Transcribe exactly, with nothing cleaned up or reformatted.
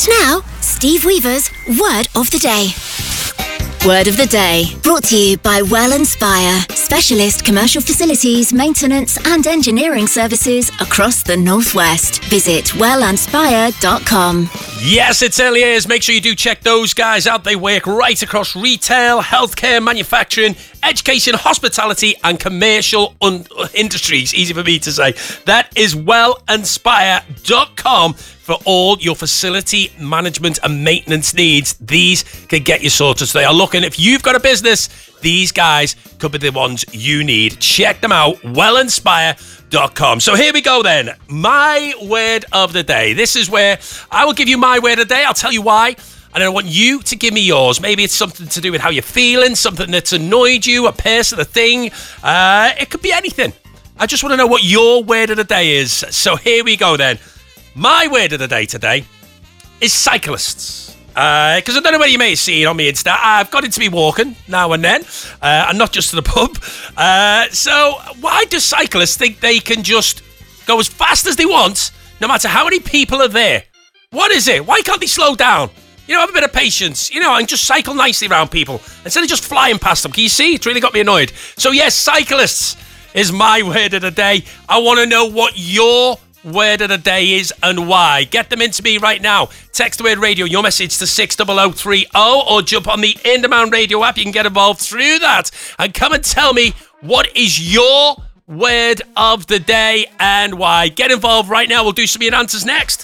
And now, Steve Weaver's Word of the Day. Word of the Day, brought to you by Well Inspire, specialist commercial facilities, maintenance and engineering services across the Northwest. Visit well inspire dot com. Yes, it's early years. Make sure you do check those guys out. They work right across retail, healthcare, manufacturing, education, hospitality and commercial un- industries. Easy for me to say. That is well inspire dot com. For all your facility management and maintenance needs, these can get you sorted. So they are looking, if you've got a business, these guys could be the ones you need. Check them out, well inspire dot com. So here we go then. My word of the day. This is where I will give you my word of the day. I'll tell you why. And I want you to give me yours. Maybe it's something to do with how you're feeling, something that's annoyed you, a person, a thing. Uh, it could be anything. I just want to know what your word of the day is. So here we go then. My word of the day today is cyclists. Because uh, I don't know whether you may have seen on my Insta, I've got into me walking now and then, uh, and not just to the pub. Uh, so why do cyclists think they can just go as fast as they want, no matter how many people are there? What is it? Why can't they slow down? You know, have a bit of patience, you know, and just cycle nicely around people instead of just flying past them. Can you see? It's really got me annoyed. So yes, cyclists is my word of the day. I want to know what your word of the day is and why. Get them into me right now. Text the word radio, your message to six zero zero three zero, or jump on the In Demand Radio app. You can get involved through that and come and tell me what is your word of the day and why. Get involved right now. We'll do some of your answers next.